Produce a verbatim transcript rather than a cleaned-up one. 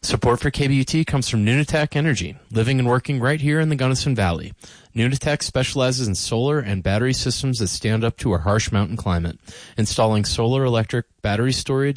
Support for K B U T comes from Nunatech Energy, living and working right here in the Gunnison Valley. Nunatech specializes in solar and battery systems that stand up to our harsh mountain climate, installing solar electric battery storage